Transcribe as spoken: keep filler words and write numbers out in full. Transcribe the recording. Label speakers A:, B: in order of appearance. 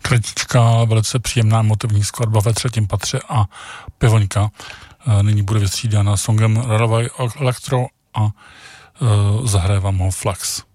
A: kratičká, velice příjemná motivní skladba ve třetím patře a Pivoňka nyní bude vystřídána songem Railway Electro a zahraje vám ho Flax.